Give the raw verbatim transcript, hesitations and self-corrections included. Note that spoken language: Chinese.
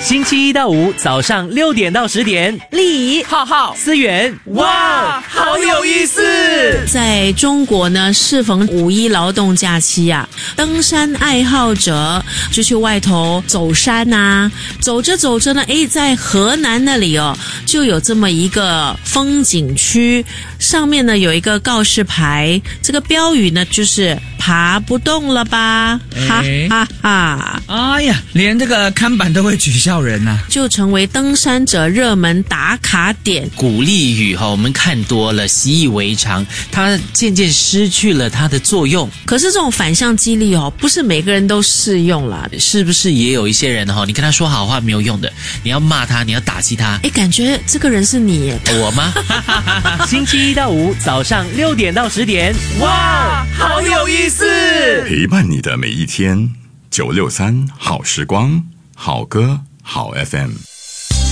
星期一到五早上六点到十点， 丽浩浩、思源，哇，好有意思！ 在中国呢，适逢五一劳动假期啊，登山爱好者就去外头走山啊，走着走着呢，诶，在河南那里哦，就有这么一个风景区，上面呢有一个告示牌，这个标语呢就是爬不动了吧，哈哈哈！ 哎呀，连这个看板都会取笑人啊， 就成为登山者热门打卡点。 鼓励语哈，我们看多了，习以为常，它渐渐失去了它的作用。 可是这种反向激励哦，不是每个人都适用啦。 是不是也有一些人哈，你跟他说好话没有用的，你要骂他，你要打击他。 诶，感觉这个人是你耶。 我吗？ 星期一到五早上六点到十点，哇，好有意思！ 陪伴你的每一天，九六三好时光，好歌好 F M。